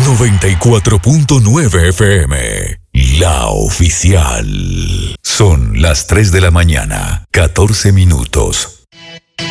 94.9 FM, la oficial. Son las 3 de la mañana, 14 minutos.